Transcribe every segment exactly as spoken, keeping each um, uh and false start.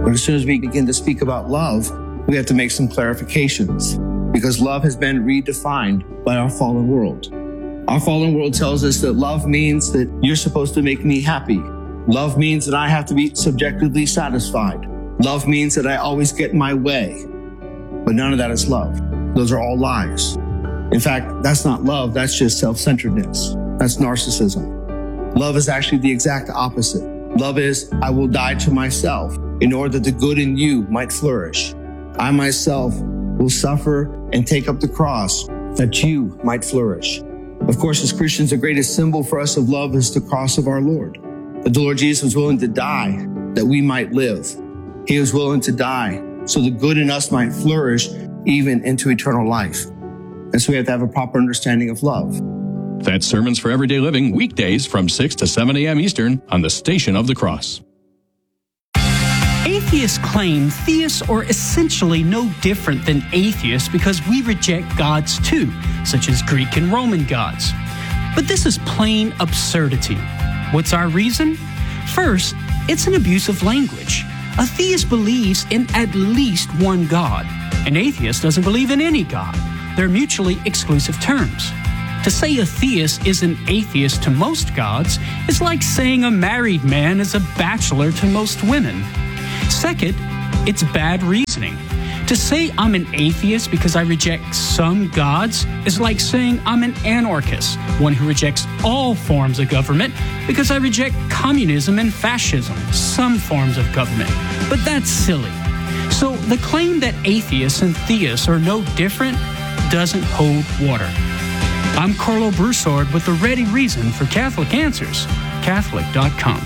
But as soon as we begin to speak about love, we have to make some clarifications because love has been redefined by our fallen world. Our fallen world tells us that love means that you're supposed to make me happy. Love means that I have to be subjectively satisfied. Love means that I always get my way. But none of that is love. Those are all lies. In fact, that's not love. That's just self-centeredness. That's narcissism. Love is actually the exact opposite. Love is, I will die to myself in order that the good in you might flourish. I myself will suffer and take up the cross that you might flourish. Of course, as Christians, the greatest symbol for us of love is the cross of our Lord. That the Lord Jesus was willing to die that we might live. He was willing to die so the good in us might flourish even into eternal life. And so we have to have a proper understanding of love. That's Sermons for Everyday Living, weekdays from six to seven a.m. Eastern on the Station of the Cross. Atheists claim theists are essentially no different than atheists because we reject gods too, such as Greek and Roman gods. But this is plain absurdity. What's our reason? First, it's an abuse of language. A theist believes in at least one God. An atheist doesn't believe in any God. They're mutually exclusive terms. To say a theist is an atheist to most gods is like saying a married man is a bachelor to most women. Second, it's bad reasoning. To say I'm an atheist because I reject some gods is like saying I'm an anarchist, one who rejects all forms of government because I reject communism and fascism, some forms of government. But that's silly. So the claim that atheists and theists are no different doesn't hold water. I'm Carlo Broussard with the ready reason for Catholic Answers, Catholic dot com.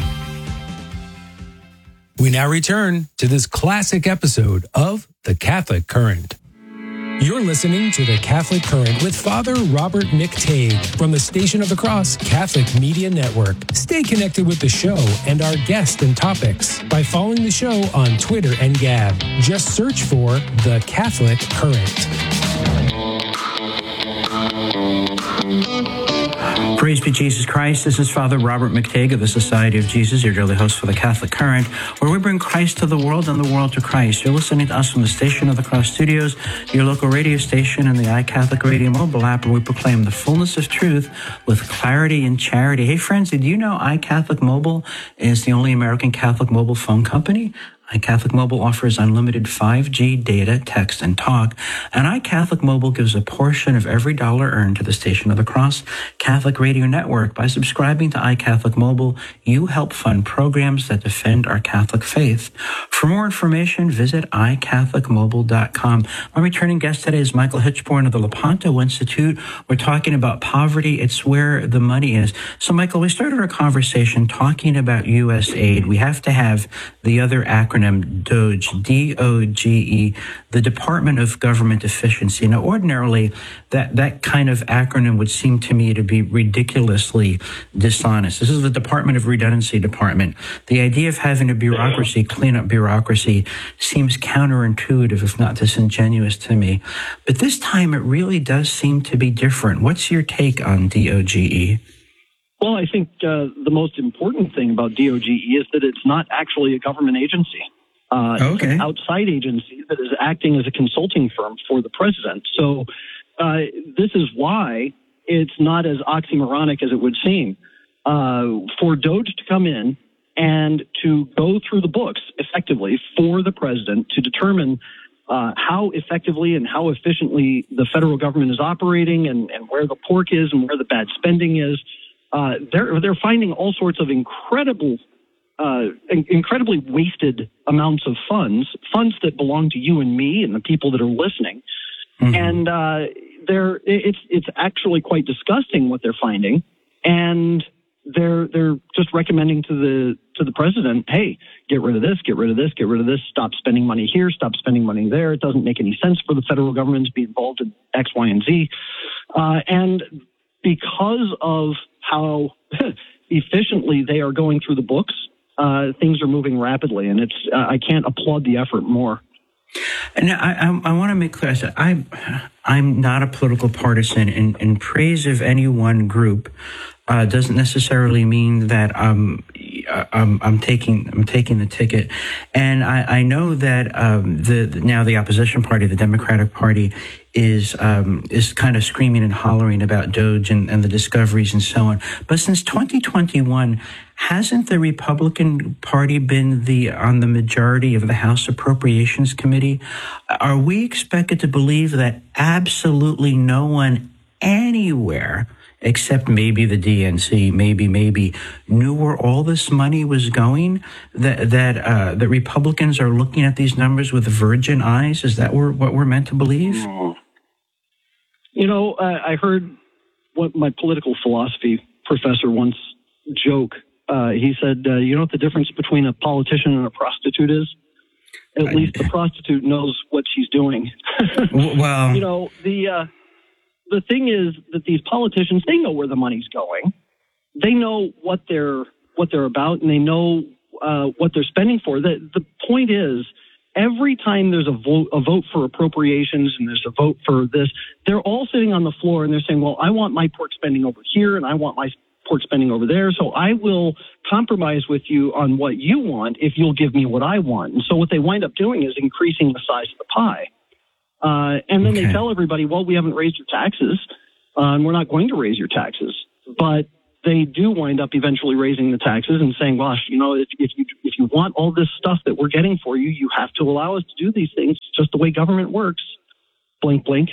We now return to this classic episode of The Catholic Current. You're listening to The Catholic Current with Father Robert McTague from the Station of the Cross Catholic Media Network. Stay connected with the show and our guests and topics by following the show on Twitter and Gab. Just search for The Catholic Current. Praise be Jesus Christ. This is Father Robert McTague of the Society of Jesus, your daily host for the Catholic Current, where we bring Christ to the world and the world to Christ. You're listening to us from the Station of the Cross Studios, your local radio station, and the iCatholic Radio mobile app, where we proclaim the fullness of truth with clarity and charity. Hey, friends, did you know iCatholic Mobile is the only American Catholic mobile phone company? iCatholic Mobile offers unlimited five G data, text, and talk, and iCatholic Mobile gives a portion of every dollar earned to the Station of the Cross Catholic Radio Network. By subscribing to iCatholic Mobile, you help fund programs that defend our Catholic faith. For more information, visit i catholic mobile dot com. My returning guest today is Michael Hitchborn of the Lepanto Institute. We're talking about poverty. It's where the money is. So, Michael, we started our conversation talking about U S aid. We have to have the other acronym, DOGE, D O G E, the Department of Government Efficiency. Now, ordinarily, that, that kind of acronym would seem to me to be ridiculously dishonest. This is the Department of Redundancy Department. The idea of having a bureaucracy clean up bureaucracy seems counterintuitive, if not disingenuous to me. But this time, it really does seem to be different. What's your take on D O G E? Well, I think uh, the most important thing about D O G E is that it's not actually a government agency. Uh, okay. It's an outside agency that is acting as a consulting firm for the president. So uh, this is why it's not as oxymoronic as it would seem. Uh, for DOGE to come in and to go through the books effectively for the president to determine uh, how effectively and how efficiently the federal government is operating and, and where the pork is and where the bad spending is, Uh, they're they're finding all sorts of incredible, uh, incredibly wasted amounts of funds, funds that belong to you and me and the people that are listening, mm-hmm. and uh, they're it's it's actually quite disgusting what they're finding, and they're they're just recommending to the to the president, hey, get rid of this, get rid of this, get rid of this, stop spending money here, stop spending money there. It doesn't make any sense for the federal government to be involved in X, Y, and Z, uh, and because of how efficiently they are going through the books, uh, things are moving rapidly, and it's uh, I can't applaud the effort more. And I, I, I want to make clear, I said, I'm, I'm not a political partisan, and, and praise of any one group uh, doesn't necessarily mean that um, uh, I'm, I'm taking I'm taking the ticket, and I, I know that um, the now the opposition party, the Democratic Party, is um, is kind of screaming and hollering about Doge and, and the discoveries and so on. But since twenty twenty-one, hasn't the Republican Party been the on the majority of the House Appropriations Committee? Are we expected to believe that absolutely no one anywhere, except maybe the D N C, maybe, maybe, knew where all this money was going, that that uh, the Republicans are looking at these numbers with virgin eyes? Is that what we're meant to believe? You know, uh, I heard what my political philosophy professor once joke. Uh, he said, uh, you know what the difference between a politician and a prostitute is? At I, least the prostitute knows what she's doing. Well, you know, the... Uh, The thing is that these politicians, they know where the money's going. They know what they're what they're about, and they know uh, what they're spending for. The the point is, every time there's a vote a vote for appropriations and there's a vote for this, they're all sitting on the floor and they're saying, well, I want my pork spending over here and I want my pork spending over there, so I will compromise with you on what you want if you'll give me what I want. And so what they wind up doing is increasing the size of the pie. Uh, and then okay. they tell everybody, well, we haven't raised your taxes, uh, and we're not going to raise your taxes. But they do wind up eventually raising the taxes and saying, gosh, you know, if, if you if you want all this stuff that we're getting for you, you have to allow us to do these things. It's just the way government works. Blink, blink.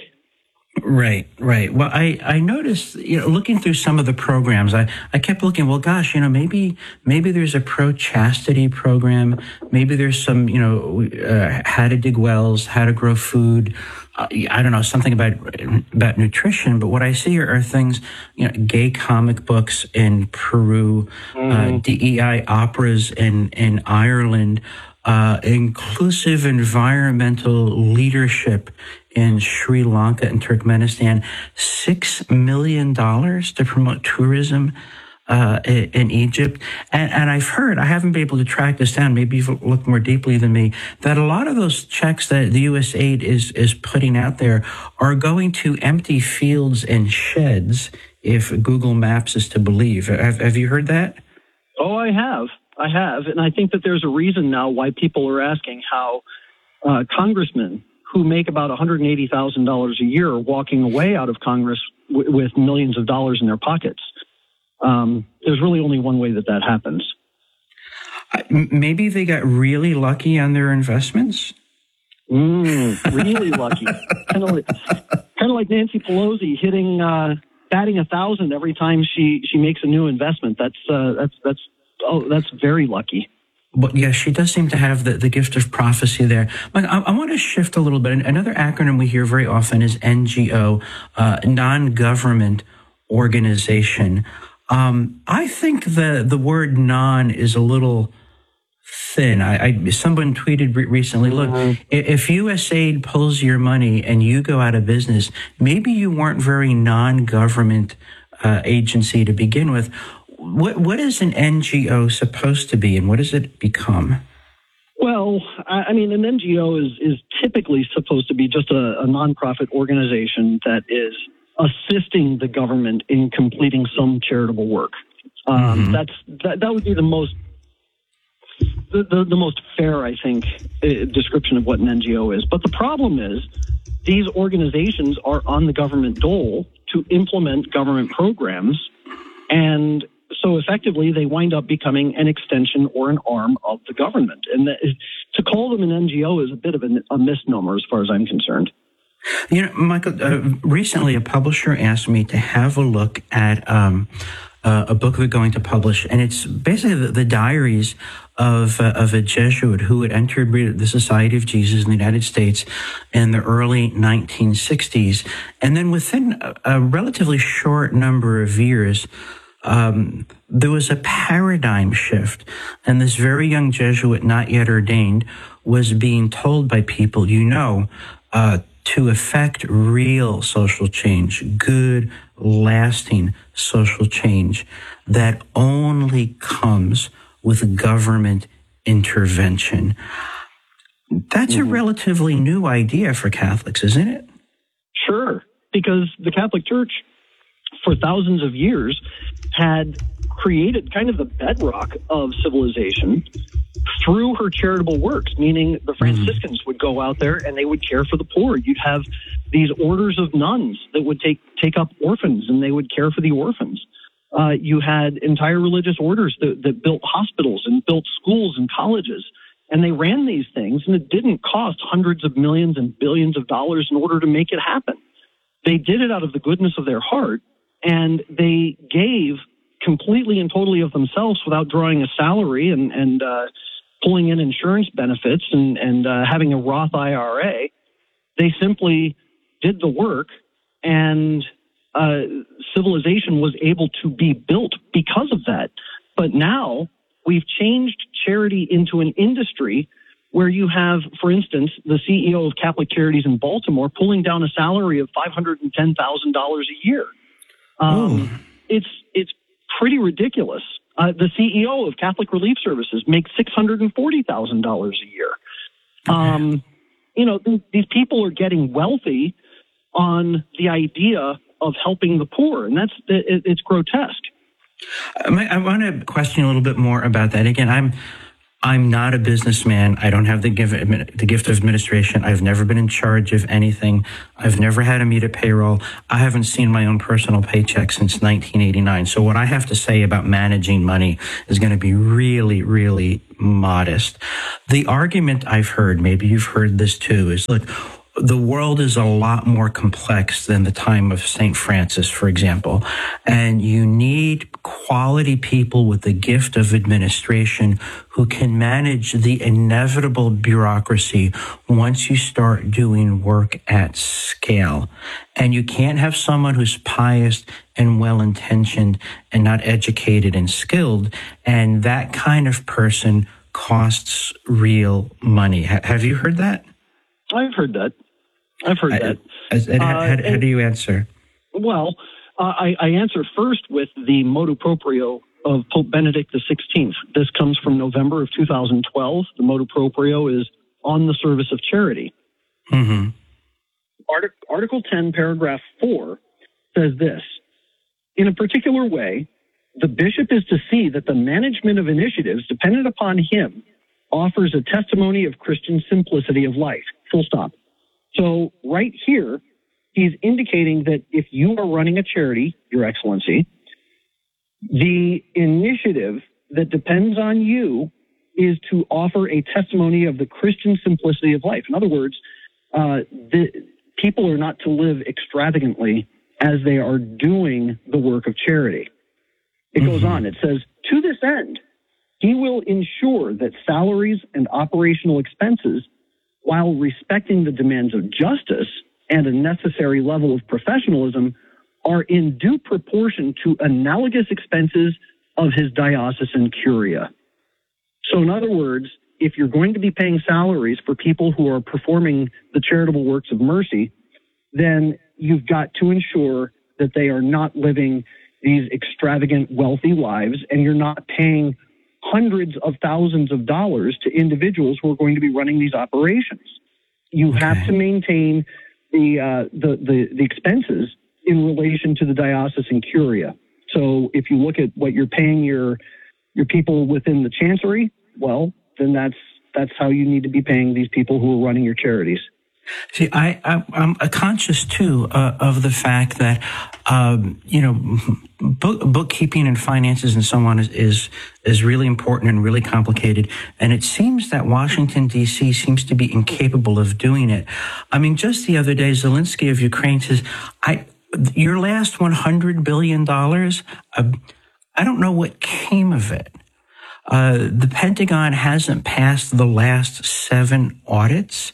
Right, right. Well, I, I noticed, you know, looking through some of the programs, I, I kept looking, well, gosh, you know, maybe maybe there's a pro-chastity program. Maybe there's some, you know, uh, how to dig wells, how to grow food. Uh, I don't know, something about about nutrition. But what I see are, are things, you know, gay comic books in Peru, mm-hmm. uh, D E I operas in, in Ireland, uh, inclusive environmental leadership in Sri Lanka and Turkmenistan, six million dollars to promote tourism uh, in Egypt. And, and I've heard, I haven't been able to track this down, maybe you've looked more deeply than me, that a lot of those checks that the U S aid is, is putting out there are going to empty fields and sheds, if Google Maps is to believe. Have, have you heard that? Oh, I have. I have. And I think that there's a reason now why people are asking how uh, congressmen who make about one hundred eighty thousand dollars a year walking away out of Congress w- with millions of dollars in their pockets. Um, there's really only one way that that happens. Uh, maybe they got really lucky on their investments? Mm, really lucky. Kind of like, kind of like Nancy Pelosi hitting, uh, batting a thousand every time she, she makes a new investment. That's, uh, that's, that's, oh, that's very lucky. But yeah, she does seem to have the, the gift of prophecy there. Mike, I, I want to shift a little bit. Another acronym we hear very often is N G O, uh, non-government organization. Um, I think the, the word non is a little thin. I, I someone tweeted re- recently, look, mm-hmm. if U S aid pulls your money and you go out of business, maybe you weren't very non-government uh, agency to begin with. What what is an N G O supposed to be, and what does it become? Well, I mean, an N G O is, is typically supposed to be just a, a nonprofit organization that is assisting the government in completing some charitable work. Um, mm-hmm. That's that, that would be the most the, the, the most fair, I think, uh, description of what an N G O is. But the problem is, these organizations are on the government dole to implement government programs, and so effectively, they wind up becoming an extension or an arm of the government. And that is, to call them an N G O is a bit of a, a misnomer as far as I'm concerned. You know, Michael, uh, recently a publisher asked me to have a look at um, uh, a book they're going to publish, and it's basically the, the diaries of uh, of a Jesuit who had entered the Society of Jesus in the United States in the early nineteen sixties. And then within a, a relatively short number of years, Um, there was a paradigm shift, and this very young Jesuit, not yet ordained, was being told by people, you know, uh, to effect real social change, good, lasting social change, that only comes with government intervention. That's mm-hmm. a relatively new idea for Catholics, isn't it? Sure, because the Catholic Church, for thousands of years, had created kind of the bedrock of civilization through her charitable works, meaning the Franciscans mm-hmm. would go out there and they would care for the poor. You'd have these orders of nuns that would take take up orphans, and they would care for the orphans. Uh, you had entire religious orders that, that built hospitals and built schools and colleges, and they ran these things, and it didn't cost hundreds of millions and billions of dollars in order to make it happen. They did it out of the goodness of their heart, and they gave completely and totally of themselves without drawing a salary and, and uh, pulling in insurance benefits and, and uh, having a Roth I R A. They simply did the work, and uh, civilization was able to be built because of that. But now we've changed charity into an industry where you have, for instance, the C E O of Catholic Charities in Baltimore pulling down a salary of five hundred ten thousand dollars a year. Um, it's it's pretty ridiculous. Uh, the C E O of Catholic Relief Services makes six hundred forty thousand dollars a year. Um, you know, th- these people are getting wealthy on the idea of helping the poor, and that's it, it's grotesque. I want to question a little bit more about that. Again, I'm I'm not a businessman. I don't have the gift the gift of administration. I've never been in charge of anything. I've never had to meet a payroll. I haven't seen my own personal paycheck since nineteen eighty-nine. So what I have to say about managing money is going to be really, really modest. The argument I've heard, maybe you've heard this too, is look, the world is a lot more complex than the time of Saint Francis, for example, and you need quality people with the gift of administration who can manage the inevitable bureaucracy once you start doing work at scale. And you can't have someone who's pious and well-intentioned and not educated and skilled, and that kind of person costs real money. Ha- have you heard that? I've heard that. I've heard that. I, and how, uh, how do you answer? Well, uh, I, I answer first with the motu proprio of Pope Benedict the sixteenth. This comes from November of two thousand twelve. The motu proprio is on the service of charity. Mm-hmm. Artic- Article ten, paragraph four says this: in a particular way, the bishop is to see that the management of initiatives dependent upon him offers a testimony of Christian simplicity of life. Full stop. So right here, he's indicating that if you are running a charity, Your Excellency, the initiative that depends on you is to offer a testimony of the Christian simplicity of life. In other words, uh, the, people are not to live extravagantly as they are doing the work of charity. It mm-hmm. goes on. It says, to this end, he will ensure that salaries and operational expenses, while respecting the demands of justice and a necessary level of professionalism, are in due proportion to analogous expenses of his diocesan curia. So in other words, if you're going to be paying salaries for people who are performing the charitable works of mercy, then you've got to ensure that they are not living these extravagant, wealthy lives, and you're not paying hundreds of thousands of dollars to individuals who are going to be running these operations. You okay. have to maintain the, uh, the the the expenses in relation to the diocesan curia. So if you look at what you're paying your your people within the chancery, well, then that's that's how you need to be paying these people who are running your charities. See, I, I, I'm conscious, too, uh, of the fact that, um, you know, book, bookkeeping and finances and so on is, is is really important and really complicated. And it seems that Washington, D C seems to be incapable of doing it. I mean, just the other day, Zelensky of Ukraine says, I your last one hundred billion dollars, uh, I don't know what came of it. Uh, the Pentagon hasn't passed the last seven audits.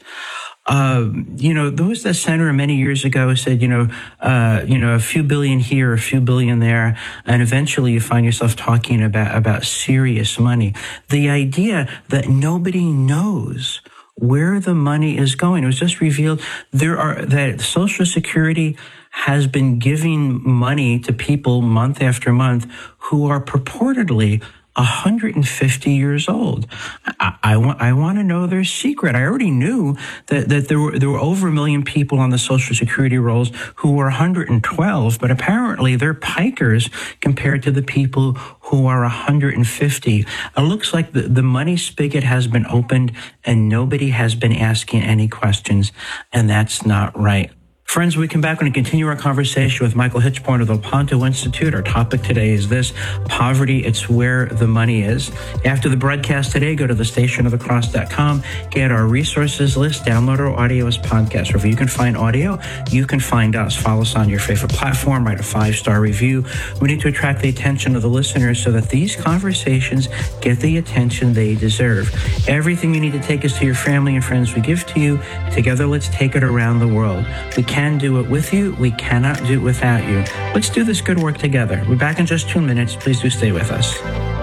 Uh, you know, there was that senator many years ago who said, you know, uh, you know, a few billion here, a few billion there, and eventually you find yourself talking about, about serious money. The idea that nobody knows where the money is going. It was just revealed there are, that Social Security has been giving money to people month after month who are purportedly one hundred fifty years old. I, I, want, I want to know their secret. I already knew that, that there were there were over a million people on the Social Security rolls who were one hundred twelve, but apparently they're pikers compared to the people who are one hundred fifty. It looks like the, the money spigot has been opened and nobody has been asking any questions, and that's not right. Friends, we come back and continue our conversation with Michael Hitchborn of the Lepanto Institute. Our topic today is this: poverty, it's where the money is. After the broadcast today, go to the station of the cross dot com, get our resources list, download our audio as podcast. Wherever you can find audio, you can find us. Follow us on your favorite platform, write a five-star review. We need to attract the attention of the listeners so that these conversations get the attention they deserve. Everything you need to take us to your family and friends we give to you. Together, let's take it around the world. We can do it with you. We cannot do it without you. Let's do this good work together. We're back in just two minutes. Please do stay with us.